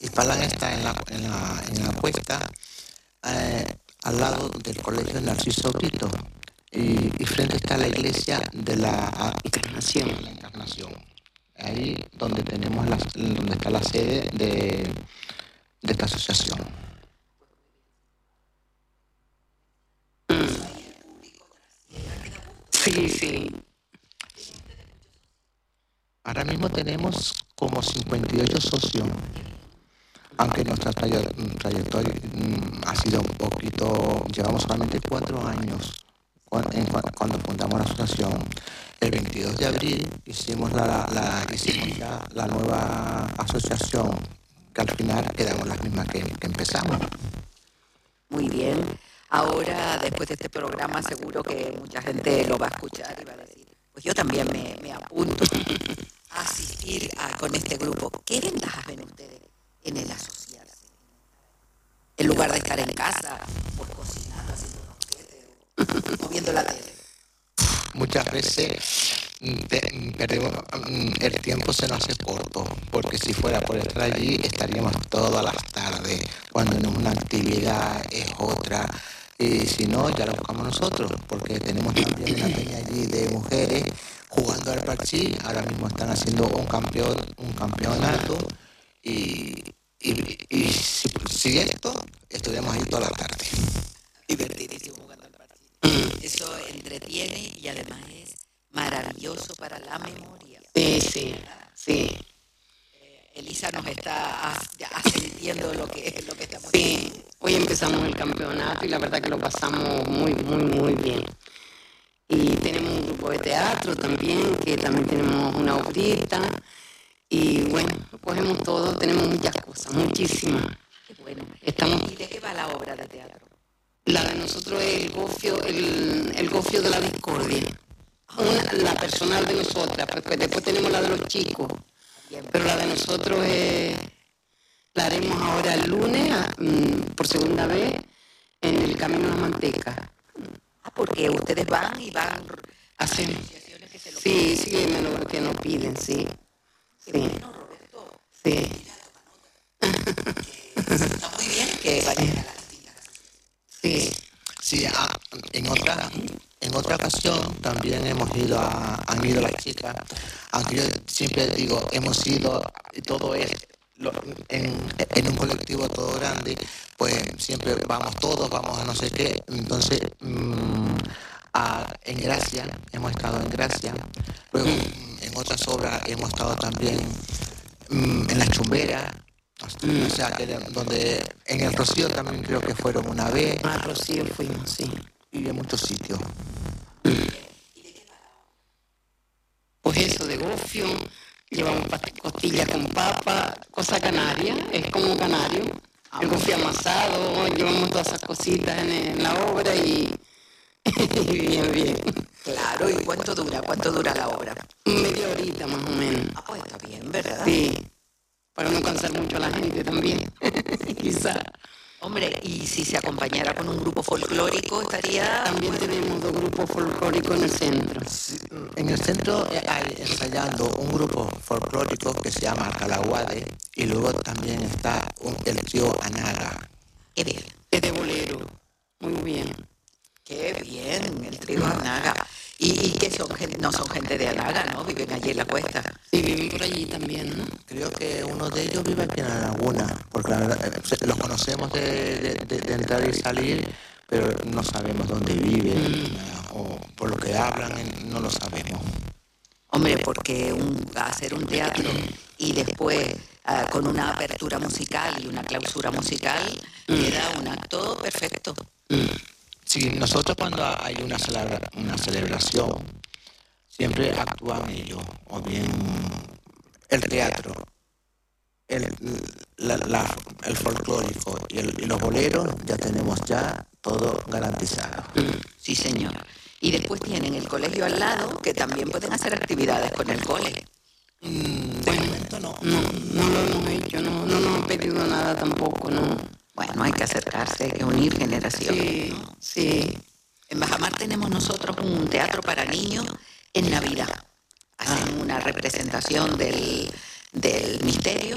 Ispalán está en la cuesta, al lado del Colegio Narciso Brito, y frente está la iglesia de la Encarnación. Ahí donde donde está la sede de esta asociación. Sí, sí. Ahora mismo tenemos como 58 socios, aunque nuestra trayectoria ha sido un poquito, llevamos solamente 4 años cuando fundamos la asociación. El 22 de abril hicimos hicimos ya la nueva asociación, que al final quedamos las mismas que empezamos. Muy bien. Ahora, después de este programa, seguro que mucha gente lo va a escuchar y va a decir, pues yo también me apunto a asistir con este grupo. ¿Qué ventajas ven ustedes en el asociarse? En lugar de estar en casa, pues cocinando, haciendo unos quetes, o viendo la tele. Muchas veces perdemos, el tiempo se nos hace corto, porque si fuera por estar allí estaríamos todas las tardes, cuando en una actividad es otra, y si no, ya lo buscamos nosotros, porque tenemos también una peña allí de mujeres jugando al parchís. Ahora mismo están haciendo un campeonato, y si esto, estudiamos ahí toda la tarde. Divertidísimo jugando al partido. Eso entretiene y además es maravilloso para la memoria. Sí, sí, sí. Elisa nos está ascendiendo lo que estamos Sí, hoy empezamos el campeonato y la verdad que lo pasamos muy, muy, muy bien. Y tenemos un grupo de teatro también, que también tenemos una obrita. Y bueno, cogemos todo, tenemos muchas cosas, muchísimas. Qué bueno. Estamos, ¿Y de qué va la obra de teatro? la de nosotros es el gofio de la discordia. La personal de nosotras, pues después tenemos la de los chicos. Pero la de nosotros la haremos ahora el lunes, por segunda vez, en el Camino a la Manteca. Porque ustedes van y van Hacen, asociaciones que se lo sí, sí, que nos piden, sí. Sí, sí. está muy bien que vayan a las Sí. Sí, en otra ocasión también han ido las chicas, aunque yo siempre digo, hemos ido, y todo es en un colectivo todo grande, pues siempre vamos todos, vamos a no sé qué. Entonces, en Gracia, hemos estado en Gracia, luego en otras obras hemos estado también en La Chumbera. O sea, donde en el Rocío también creo que fueron una vez, A Rocío fuimos, sí. y en muchos sitios. Pues eso de gofio, llevamos costillas con papa, cosa canaria, es como canario. El gofio amasado, llevamos todas esas cositas en la obra y bien, bien. Claro, ¿y cuánto dura? ¿Cuánto dura la obra? Media horita más o menos. Ah, pues está bien, ¿verdad? Sí, para no cansar mucho a la gente también, quizá. Hombre, y si se acompañara con un grupo folclórico, estaría... También tenemos dos grupos folclóricos en el centro. En el centro hay ensayando un grupo folclórico que se llama Calaguade, y luego también está el trío Anaga. Qué bien, Es de bolero, muy bien. qué bien, el trío Anaga. ¿Y qué son? No son gente de Anaga, ¿no? Viven allí en la cuesta. Sí, viven por allí también, ¿no? Creo que uno de ellos vive aquí en La Laguna, porque la verdad, los conocemos de entrar y salir, pero no sabemos dónde viven, o por lo que hablan, no lo sabemos. Hombre, porque hacer un teatro y después con una apertura musical y una clausura musical queda un acto perfecto. Sí, nosotros cuando hay una celebración, siempre actúan ellos, o bien el teatro, el folclórico y los boleros, ya tenemos ya todo garantizado. Sí, señor. Y después tienen el colegio al lado, que también pueden hacer actividades con el cole. De momento no. No lo hemos hecho, no nos han pedido nada tampoco, ¿no? Bueno, hay que acercarse, hay que unir generaciones. Sí, sí. En Bajamar tenemos nosotros un teatro para niños en Navidad. Hacen una representación del misterio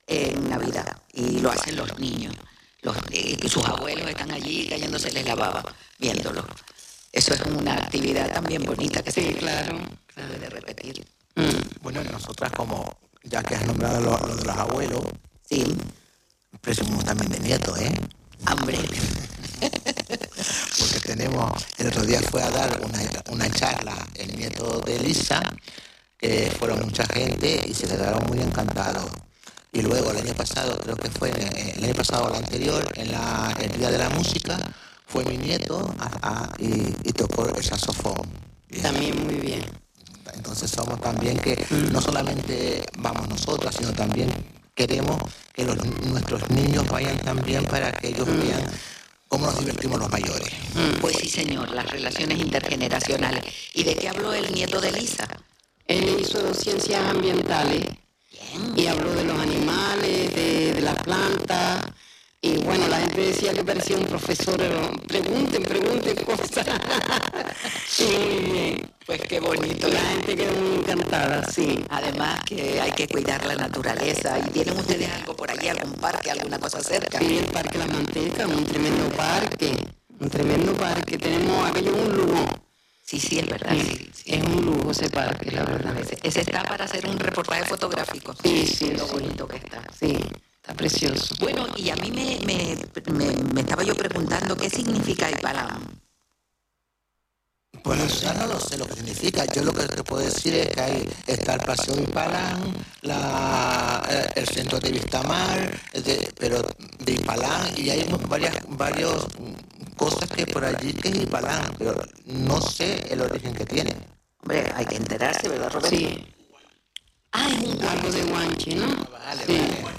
en Navidad y lo hacen los niños. Sus abuelos están allí cayéndoseles la baba viéndolo. Eso es una actividad también bonita que sí, claro, se debe repetir. Bueno, nosotras como, ya que has nombrado lo de los abuelos, Sí, presumimos también de nietos, ¿eh? hambre. Porque el otro día fue a dar una charla el nieto de Elisa, que fueron mucha gente y se quedaron muy encantados. Y luego el año pasado, creo que fue el año pasado o el anterior, el Día de la Música, fue mi nieto y tocó el saxofón. también muy bien. Entonces somos también que no solamente vamos nosotras, sino también queremos que nuestros niños vayan también para que ellos vean cómo nos divertimos los mayores. Pues sí, señor, las relaciones intergeneracionales. ¿Y de qué habló el nieto de Elisa? Él hizo ciencias ambientales y habló de los animales, de las plantas. Y bueno, la gente decía que parecía un profesor, pregunten cosas. Y muy bien. Pues qué bonito. La gente quedó muy encantada, sí. Además que hay que cuidar la naturaleza. ¿Y tienen ustedes algo por allí, algún parque, alguna cosa cerca? Sí, el Parque Las Mantecas, un tremendo parque. Tenemos aquello un lujo. Sí, es verdad. Sí. Es un lujo ese parque, la verdad. Ese está para hacer un reportaje fotográfico. Sí, Lo bonito que está. Sí, está precioso. Bueno, y a mí me estaba yo preguntando qué significa Ipalam. Bueno, ya no lo sé lo que significa. Yo lo que te puedo decir es que ahí está el Paseo Ipalán, el centro de Vistamar, pero de Ipalán, y hay varias cosas que por allí que es Ipalán, pero no sé el origen que tiene. Hombre, hay que enterarse, ¿verdad, Roberto? Sí. Algo de guanche, ¿no? Vale.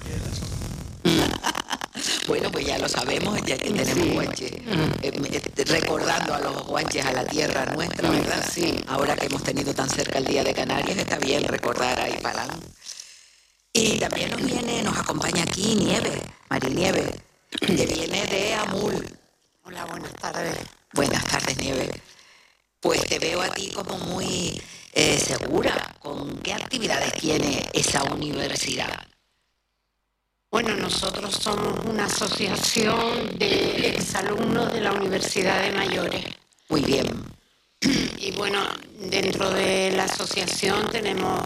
Bueno, pues ya lo sabemos, ya que tenemos guanches, recordando a los guanches a la tierra nuestra, ¿verdad? Sí. Ahora que hemos tenido tan cerca el Día de Canarias, está bien recordar a Ipalán. Y también nos acompaña aquí Nieve, Marinieve, que viene de Amul. Hola, buenas tardes. Buenas tardes, Nieve. Pues te veo a ti como muy segura. ¿Con qué actividades tiene esa universidad? Bueno, nosotros somos una asociación de exalumnos de la Universidad de Mayores. Muy bien. Y bueno, dentro de la asociación tenemos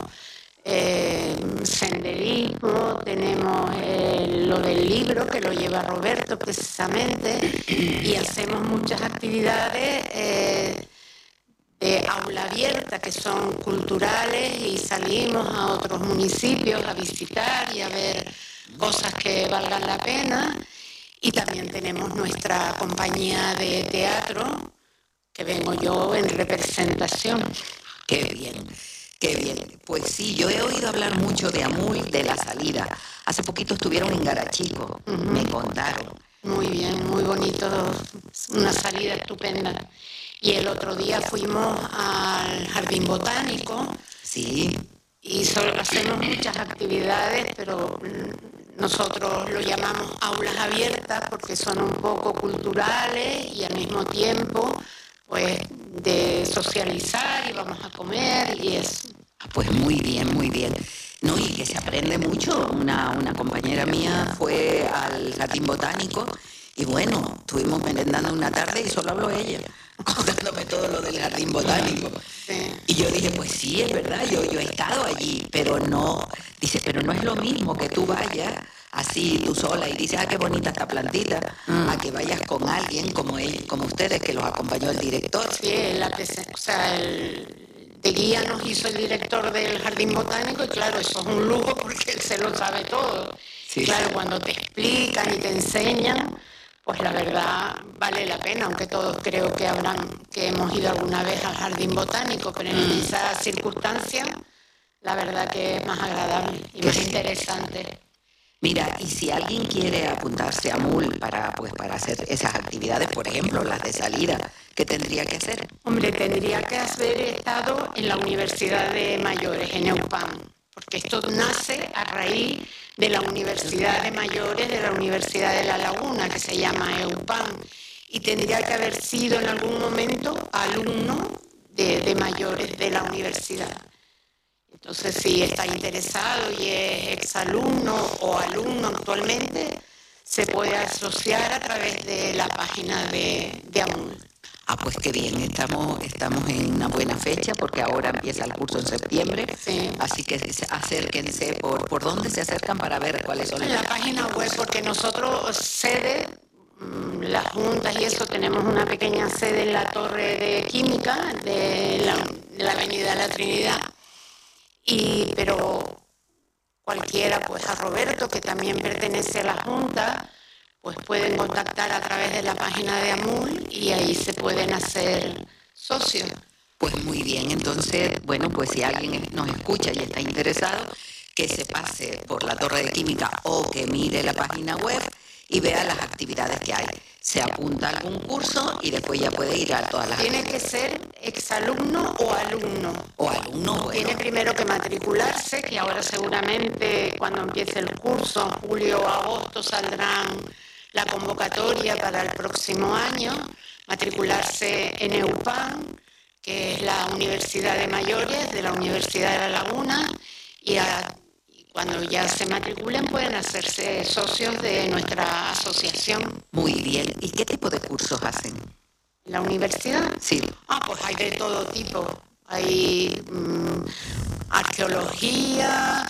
senderismo, tenemos lo del libro que lo lleva Roberto precisamente, y hacemos muchas actividades de aula abierta que son culturales, y salimos a otros municipios a visitar y a ver cosas que valgan la pena. Y también tenemos nuestra compañía de teatro, que vengo yo en representación. Qué bien, qué bien. Pues sí, yo he oído hablar mucho de Amul, de la salida. Hace poquito estuvieron en Garachico, me contaron. Muy bien, muy bonito, una salida estupenda. Y el otro día fuimos al Jardín Botánico. Sí. Y hacemos muchas actividades, pero nosotros lo llamamos aulas abiertas porque son un poco culturales y al mismo tiempo pues de socializar, y vamos a comer y eso. Pues muy bien, muy bien. No, y que se aprende mucho. Una compañera mía fue al Jardín Botánico y bueno, estuvimos merendando una tarde y solo habló ella, contándome todo lo del Jardín Botánico. Sí. Y yo dije, pues sí, es verdad, yo he estado allí, pero no, dice, pero no es lo mismo que tú vayas así tú sola y dices, qué bonita esta plantita, a que vayas con alguien como ustedes, que los acompañó el director. Sí, de guía nos hizo el director del Jardín Botánico, y claro, eso es un lujo porque él se lo sabe todo. Sí, claro, sí. Cuando te explican y te enseñan, pues la verdad vale la pena, aunque todos creo que hemos ido alguna vez al Jardín Botánico, pero en esa circunstancia, la verdad que es más agradable y más interesante. Mira, y si alguien quiere apuntarse a MUL para hacer esas actividades, por ejemplo, las de salida, ¿qué tendría que hacer? Hombre, tendría que haber estado en la Universidad de Mayores, en EUPAM, porque esto nace a raíz de la Universidad de Mayores de la Universidad de La Laguna, que se llama EUPAM, y tendría que haber sido en algún momento alumno de mayores de la universidad. Entonces, si está interesado y es exalumno o alumno actualmente, se puede asociar a través de la página de AMUL. Ah, pues qué bien, estamos en una buena fecha porque ahora empieza el curso en septiembre, Sí. así que acérquense. ¿Por dónde se acercan para ver cuáles son En la página web, porque nosotros sede, las juntas y eso, tenemos una pequeña sede en la Torre de Química de la Avenida La Trinidad, pero cualquiera, pues a Roberto, que también pertenece a la junta, pues pueden contactar a través de la página de AMUL y ahí se pueden hacer socios. Pues muy bien, entonces, bueno, pues si alguien nos escucha y está interesado, que se pase por la Torre de Química o que mire la página web y vea las actividades que hay. Se apunta a algún curso y después ya puede ir a todas las Tiene que ser exalumno o alumno. o alumno, bueno. Tiene primero que matricularse, que ahora seguramente cuando empiece el curso, en julio o agosto, saldrán la convocatoria para el próximo año, matricularse en EUPAM, que es la Universidad de Mayores de la Universidad de La Laguna, y cuando ya se matriculen pueden hacerse socios de nuestra asociación. Muy bien. ¿Y qué tipo de cursos hacen? ¿La universidad? Sí. Pues hay de todo tipo. Hay arqueología,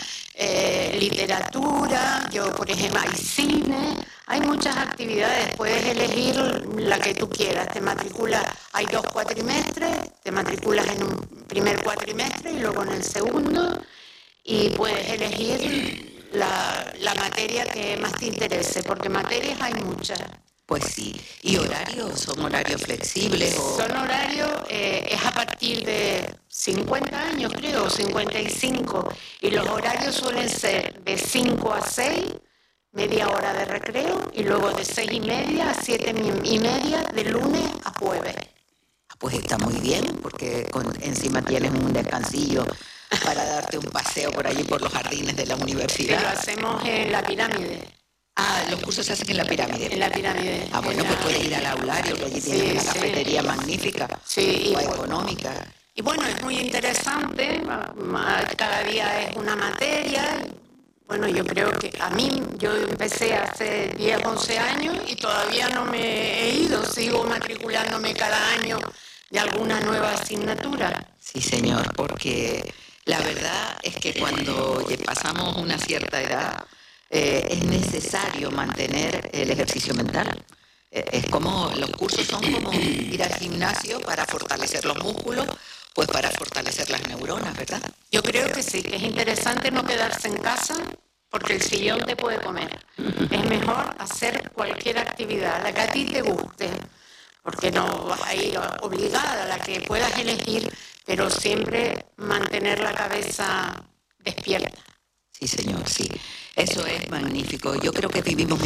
literatura, yo por ejemplo, hay cine, hay muchas actividades, puedes elegir la que tú quieras, te matriculas, hay 2 cuatrimestres, te matriculas en un primer cuatrimestre y luego en el segundo, y puedes elegir la materia que más te interese, porque materias hay muchas. Pues sí. ¿Y horarios? ¿Son horarios flexibles? Son horarios, es a partir de 50 años, creo, 55. Y los horarios suelen ser de 5 a 6, media hora de recreo, y luego de 6:30 a 7:30, de lunes a jueves. Pues está muy bien, porque encima tienes un descansillo para darte un paseo por allí por los jardines de la Sí, lo universidad. hacemos en la pirámide. Ah, los cursos se hacen en la pirámide. En la pirámide. Ah, bueno, pues puedes ir al aulario, que allí Sí, tienen una sí. cafetería magnífica, Sí, o económica. y bueno, es muy interesante, cada día es una materia. Bueno, yo creo que yo empecé hace 10, 11 años y todavía no me he ido, sigo matriculándome cada año de alguna nueva asignatura. Sí, señor, porque la verdad es que cuando pasamos una cierta edad es necesario mantener el ejercicio mental. Es como, los cursos son como ir al gimnasio para fortalecer los músculos, pues para fortalecer las neuronas, ¿verdad? Yo creo que sí, que es interesante no quedarse en casa porque el sillón te puede comer. Es mejor hacer cualquier actividad, la que a ti te guste, porque no vas a ir obligada, la que puedas elegir, pero siempre mantener la cabeza despierta. Sí, señor, sí. Eso es magnífico. Yo creo que vivimos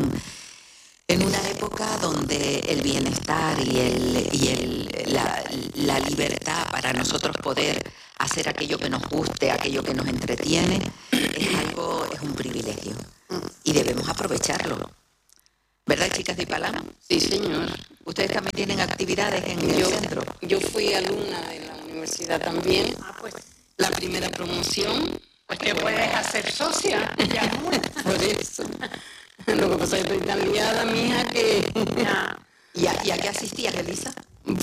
en una época donde el bienestar y la libertad para nosotros poder hacer aquello que nos guste, aquello que nos entretiene, es un privilegio y debemos aprovecharlo. ¿Verdad, chicas de Ipalana? Sí, señor. ¿Ustedes también tienen actividades en el centro? Yo fui alumna de la universidad también, Pues la primera promoción. te puedes hacer socia, ya Por eso. Lo que pasa es que estoy tan liada, mija, que... ya. ¿Y a qué asistías, Elisa?